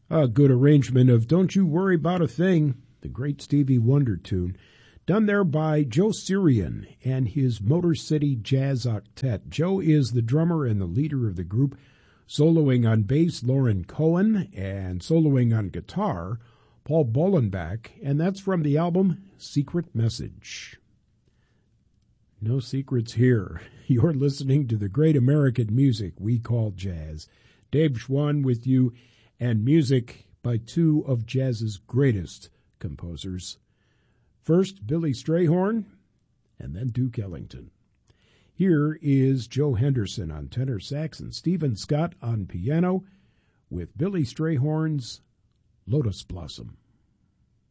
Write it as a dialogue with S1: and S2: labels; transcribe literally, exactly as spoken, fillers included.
S1: A good arrangement of Don't You Worry About a Thing, the great Stevie Wonder tune, done there by Joe Sirian and his Motor City Jazz Octet. Joe is the drummer and the leader of the group, soloing on bass Lauren Cohen and soloing on guitar Paul Bolenbach, and that's from the album Secret Message. No secrets here. You're listening to the great American music we call jazz. Dave Schwann with you, and music by two of jazz's greatest composers. First, Billy Strayhorn, and then Duke Ellington. Here is Joe Henderson on tenor sax and Stephen Scott on piano with Billy Strayhorn's Lotus Blossom.